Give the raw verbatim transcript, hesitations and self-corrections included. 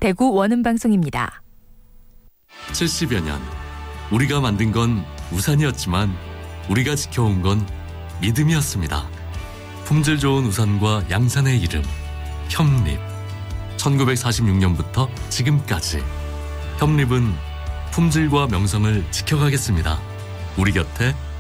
대구 원음방송입니다. 칠십여 년, 우리가 만든 건 우산이었지만 우리가 지켜온 건 믿음이었습니다. 품질 좋은 우산과 양산의 이름, 협립. 천구백사십육 년부터 지금까지 협립은 품질과 명성을 지켜가겠습니다. 우리 곁에